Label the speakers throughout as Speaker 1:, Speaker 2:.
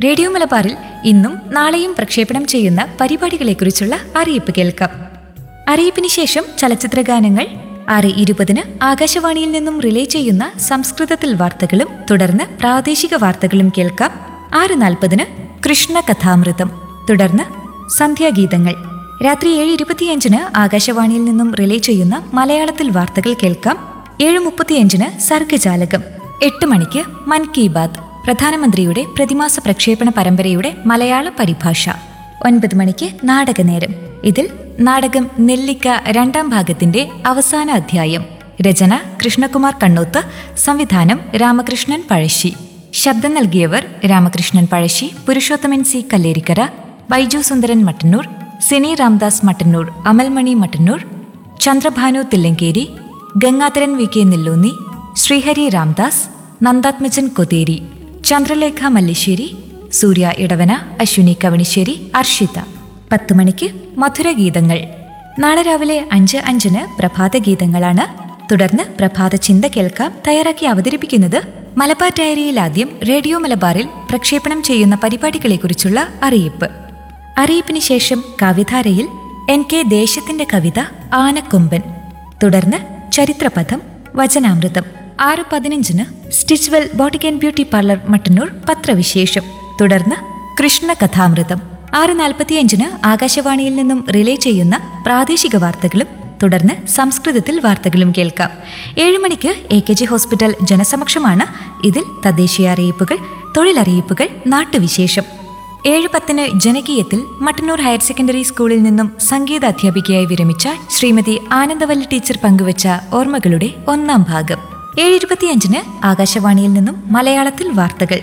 Speaker 1: Radio മലബാറിൽ ഇന്നും നാളെയും പ്രക്ഷേപണം ചെയ്യുന്ന പരിപാടികളെക്കുറിച്ചുള്ള അറിയിപ്പ് കേൾക്കാം. അറിയിപ്പിന് ശേഷം ചലച്ചിത്ര ഗാനങ്ങൾ, 6:20 ആകാശവാണിയിൽ നിന്നും റിലേ ചെയ്യുന്ന സംസ്കൃതത്തിൽ വാർത്തകളും തുടർന്ന് പ്രാദേശിക വാർത്തകളും കേൾക്കാം. 6:40 കൃഷ്ണ കഥാമൃതം, തുടർന്ന് സന്ധ്യാഗീതങ്ങൾ. രാത്രി 7:25 ആകാശവാണിയിൽ നിന്നും റിലേ ചെയ്യുന്ന മലയാളത്തിൽ വാർത്തകൾ കേൾക്കാം. 7:35 സർഗജാലകം. 8 മണിക്ക് മൻ കി ബാത്, പ്രധാനമന്ത്രിയുടെ പ്രതിമാസ പ്രക്ഷേപണ പരമ്പരയുടെ മലയാള പരിഭാഷ. 9 മണിക്ക് നാടകനേരം. ഇതിൽ നാടകം നെല്ലിക്ക 2ാം ഭാഗത്തിന്റെ അവസാന അധ്യായം. രചന കൃഷ്ണകുമാർ കണ്ണൂത്ത്, സംവിധാനം രാമകൃഷ്ണൻ പഴശ്ശി. ശബ്ദം നൽകിയവർ രാമകൃഷ്ണൻ പഴശ്ശി, പുരുഷോത്തമൻ സി കല്ലേരിക്കര, ബൈജു സുന്ദരൻ മട്ടന്നൂർ, സിനി രാംദാസ് മട്ടന്നൂർ, അമൽമണി മട്ടന്നൂർ, ചന്ദ്രഭാനു തില്ലങ്കേരി, ഗംഗാധരൻ വി കെ നെല്ലൂന്നി, ശ്രീഹരി രാംദാസ്, നന്ദാത്മജൻ കൊതേരി, ചന്ദ്രലേഖ മല്ലിശ്ശേരി, സൂര്യ ഇടവന, അശ്വിനി കവണിശ്ശേരി, അർഷിത. 10 മണിക്ക് മധുരഗീതങ്ങൾ. നാളെ രാവിലെ 5:05 പ്രഭാത ഗീതങ്ങളാണ്. തുടർന്ന് പ്രഭാത ചിന്ത കേൾക്കാം. തയ്യാറാക്കി അവതരിപ്പിക്കുന്നത് മലബാർ ഡയറിയിൽ ആദ്യം റേഡിയോ മലബാറിൽ പ്രക്ഷേപണം ചെയ്യുന്ന പരിപാടികളെക്കുറിച്ചുള്ള അറിയിപ്പ്. അറിയിപ്പിന് ശേഷം കവിധാരയിൽ NK ദേശത്തിന്റെ കവിത ആനക്കൊമ്പൻ, തുടർന്ന് ചരിത്രപഥം, വചനാമൃതം. 6:15 Stitchwell boutique and beauty parlour Mattannur പത്രവിശേഷം, തുടർന്ന് കൃഷ്ണ കഥാമൃതം. 6:45 ആകാശവാണിയിൽ നിന്നും റിലേ ചെയ്യുന്ന പ്രാദേശിക വാർത്തകളും തുടർന്ന് സംസ്കൃതത്തിൽ വാർത്തകളും കേൾക്കാം. 7 മണിക്ക് AKG ഹോസ്പിറ്റൽ ജനസമക്ഷമാണ്. ഇതിൽ തദ്ദേശീയ അറിയിപ്പുകൾ, തൊഴിലറിയിപ്പുകൾ, നാട്ടുവിശേഷം. 7:10 ജനകീയത്തിൽ മട്ടന്നൂർ ഹയർ സെക്കൻഡറി സ്കൂളിൽ നിന്നും സംഗീത അധ്യാപികയായി വിരമിച്ച ശ്രീമതി ആനന്ദവല്ലി ടീച്ചർ പങ്കുവച്ച ഓർമ്മകളുടെ 1ാം ഭാഗം. 7:25 ആകാശവാണിയിൽ നിന്നും മലയാളത്തിൽ വാർത്തകൾ.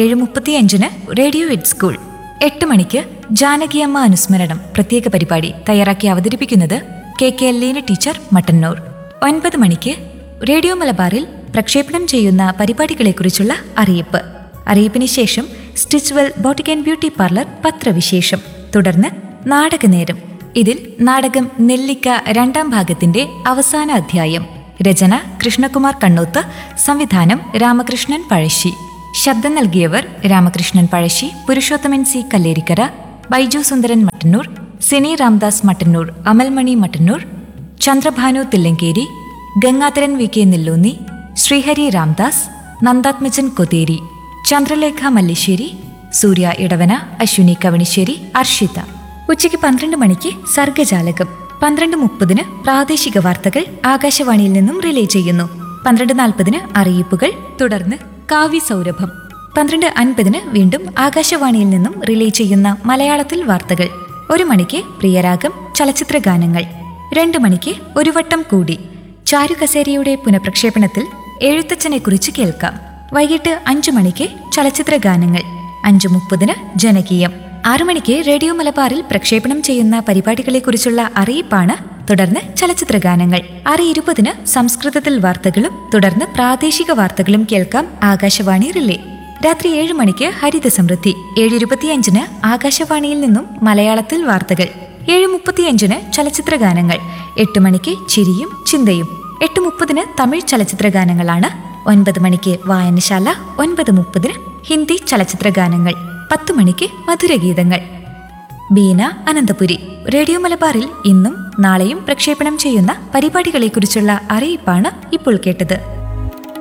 Speaker 1: 7:35 റേഡിയോ എഡ് സ്കൂൾ. 8 മണിക്ക് ജാനകിയമ്മ അനുസ്മരണം പ്രത്യേക പരിപാടി. തയ്യാറാക്കി അവതരിപ്പിക്കുന്നത് KK ലീന ടീച്ചർ മട്ടന്നൂർ. 9 മണിക്ക് റേഡിയോ മലബാറിൽ പ്രക്ഷേപണം ചെയ്യുന്ന പരിപാടികളെക്കുറിച്ചുള്ള അറിയിപ്പ്. അറിയിപ്പിന് ശേഷം Stitchwell boutique and beauty parlour പത്രവിശേഷം, തുടർന്ന് നാടകനേരം. ഇതിൽ നാടകം നെല്ലിക്ക 2ാം ഭാഗത്തിന്റെ അവസാന അധ്യായം. രചന കൃഷ്ണകുമാർ കണ്ണൂത്ത്, സംവിധാനം രാമകൃഷ്ണൻ പഴശ്ശി. ശബ്ദം നൽകിയവർ രാമകൃഷ്ണൻ പഴശ്ശി, പുരുഷോത്തമൻ സി കല്ലേരിക്കര, ബൈജു സുന്ദരൻ മട്ടന്നൂർ, സിനി രാംദാസ് മട്ടന്നൂർ, അമൽമണി മട്ടന്നൂർ, ചന്ദ്രഭാനു തില്ലങ്കേരി, ഗംഗാധരൻ വി കെ നെല്ലൂന്നി, ശ്രീഹരി രാംദാസ്, നന്ദാത്മജൻ കൊതേരി, ചന്ദ്രലേഖ മല്ലിശ്ശേരി, സൂര്യ ഇടവന, അശ്വിനി കവണിശ്ശേരി, അർഷിത. ഉച്ചയ്ക്ക് 12 മണിക്ക് സർഗജാലകം. 12:30 പ്രാദേശിക വാർത്തകൾ ആകാശവാണിയിൽ നിന്നും റിലേ ചെയ്യുന്നു. 12:40 അറിയിപ്പുകൾ, തുടർന്ന് കാവ്യ സൗരഭം. 12:50 വീണ്ടും ആകാശവാണിയിൽ നിന്നും റിലേ ചെയ്യുന്ന മലയാളത്തിൽ വാർത്തകൾ. 1 മണിക്ക് പ്രിയരാഗം, ചലച്ചിത്ര ഗാനങ്ങൾ. 2 മണിക്ക് ഒരു വട്ടം കൂടി. ചാരുകസേരയുടെ പുനഃപ്രക്ഷേപണത്തിൽ എഴുത്തച്ഛനെ കുറിച്ച് കേൾക്കാം. വൈകിട്ട് 5 മണിക്ക് ചലച്ചിത്ര ഗാനങ്ങൾ. 5:30 ജനകീയം. 6 മണിക്ക് റേഡിയോ മലബാറിൽ പ്രക്ഷേപണം ചെയ്യുന്ന പരിപാടികളെക്കുറിച്ചുള്ള അറിയിപ്പാണ്. തുടർന്ന് ചലച്ചിത്ര ഗാനങ്ങൾ. 6:20 സംസ്കൃതത്തിൽ വാർത്തകളും തുടർന്ന് പ്രാദേശിക വാർത്തകളും കേൾക്കാം. ആകാശവാണി റിലേ. രാത്രി 7 മണിക്ക് ഹരിത സമൃദ്ധി. 7:25 ആകാശവാണിയിൽ നിന്നും മലയാളത്തിൽ വാർത്തകൾ. 7:35 ചലച്ചിത്ര ഗാനങ്ങൾ. 8 മണിക്ക് ചിരിയും ചിന്തയും. 8:30 തമിഴ് ചലച്ചിത്ര ഗാനങ്ങളാണ്. 9 മണിക്ക് വായനശാല. 9:30 ഹിന്ദി ചലച്ചിത്ര ഗാനങ്ങൾ. 10 മണിക്ക് മധുരഗീതങ്ങൾ. ബീന അനന്തപുരി. റേഡിയോ മലബാറിൽ ഇന്നും നാളെയും പ്രക്ഷേപണം ചെയ്യുന്ന പരിപാടികളെക്കുറിച്ചുള്ള അറിയിപ്പാണ് ഇപ്പോൾ കേട്ടത്.